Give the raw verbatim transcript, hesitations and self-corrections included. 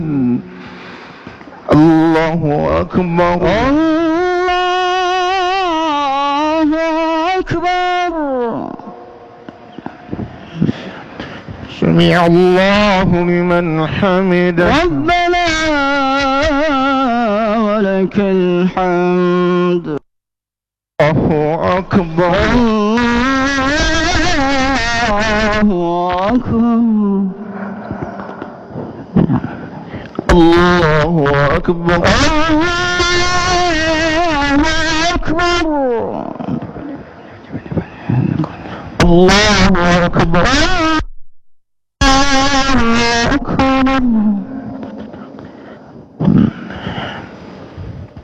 الله أكبر الله أكبر. سمع الله لمن حمده ربنا ولك الحمد. الله أكبر الله أكبر. الله أكبر الله أكبر. الله أكبر.